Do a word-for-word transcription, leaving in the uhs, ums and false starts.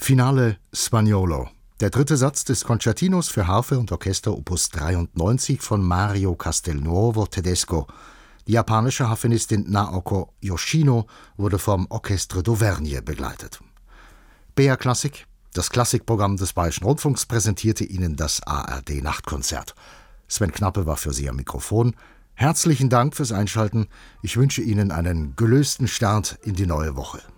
Finale Spagnolo, der dritte Satz des Concertinos für Harfe und Orchester Opus dreiundneunzig von Mario Castelnuovo Tedesco. Die japanische Harfenistin Naoko Yoshino wurde vom Orchestre d'Auvergne begleitet. B R Klassik, das Klassikprogramm des Bayerischen Rundfunks, präsentierte Ihnen das A R D-Nachtkonzert. Sven Knappe war für Sie am Mikrofon. Herzlichen Dank fürs Einschalten. Ich wünsche Ihnen einen gelösten Start in die neue Woche.